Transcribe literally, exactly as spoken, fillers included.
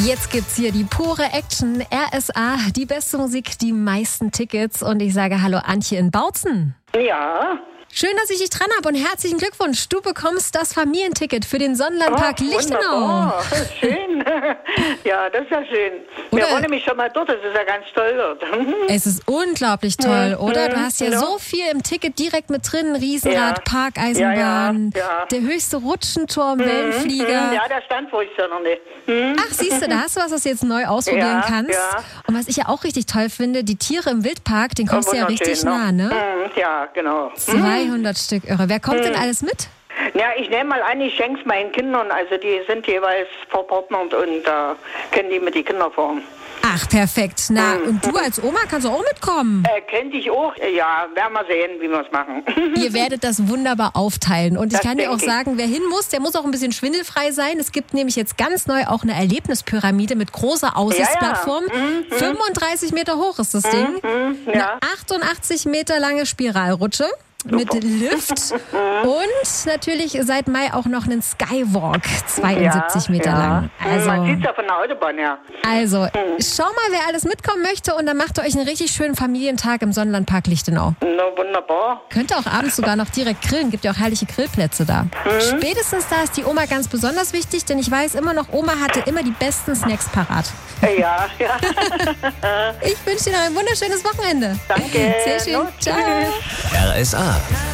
Jetzt gibt's hier die pure Action. R S A, die beste Musik, die meisten Tickets. Und ich sage Hallo Antje in Bautzen. Ja. Schön, dass ich dich dran habe und herzlichen Glückwunsch. Du bekommst das Familienticket für den Sonnenlandpark Oh, Lichtenau. wunderbar. Schön. Ja, das ist ja schön. Oder- Wir wollen nämlich schon mal dort, das ist ja ganz toll dort. Es ist unglaublich toll, Mhm. oder? Du hast ja Ja. so viel im Ticket direkt mit drin. Riesenrad, Ja. Parkeisenbahn, Ja, ja, ja. der höchste Rutschenturm, Wellenflieger. Ja, da stand wo ich ja noch nicht. Hm? Ach, siehst du, da hast du was, was du jetzt neu ausprobieren Ja, kannst. ja. Und was ich ja auch richtig toll finde, die Tiere im Wildpark, den kommst du ja Wunderschön, richtig nah, ne? Hm, Ja, genau. zweihundert Stück, irre. Wer kommt denn alles mit? Ja, ich nehme mal an, ich schenke es meinen Kindern. Also die sind jeweils verpartnert und da können die mit die Kinder fahren. Ach, perfekt. Na, und du als Oma kannst auch mitkommen. Äh, kennt ich auch. Ja, werden wir sehen, wie wir es machen. Ihr werdet das wunderbar aufteilen. Und ich Das kann dir auch denke ich. sagen, wer hin muss, der muss auch ein bisschen schwindelfrei sein. Es gibt nämlich jetzt ganz neu auch eine Erlebnispyramide mit großer Aussichtsplattform. fünfunddreißig Meter hoch ist das Ding. ja. Eine achtundachtzig Meter lange Spiralrutsche. Mit Lift und natürlich seit Mai auch noch einen Skywalk, zweiundsiebzig Meter ja. lang. Also, man Also, sieht es ja von der Autobahn her. also schau mal, wer alles mitkommen möchte und dann macht ihr euch einen richtig schönen Familientag im Sonnenlandpark Lichtenau. Na, wunderbar. Könnt ihr auch abends sogar noch direkt grillen, gibt ja auch herrliche Grillplätze da. Spätestens da ist die Oma ganz besonders wichtig, denn ich weiß immer noch, Oma hatte immer die besten Snacks parat. Äh, Ja, ja. Ich wünsche dir noch ein wunderschönes Wochenende. Danke. Sehr schön. No, Ciao. tschüss. R S A.